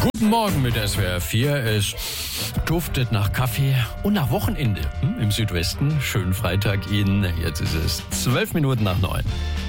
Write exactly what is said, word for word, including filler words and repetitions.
Guten Morgen mit S W R vier. Es duftet nach Kaffee und nach Wochenende hm, im Südwesten. Schönen Freitag Ihnen. Jetzt ist es zwölf Minuten nach neun.